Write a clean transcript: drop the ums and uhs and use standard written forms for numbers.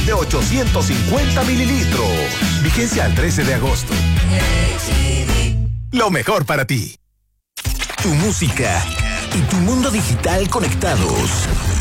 de 850 mililitros. Vigencia al 13 de agosto. Lo mejor para ti. Tu música y tu mundo digital conectados.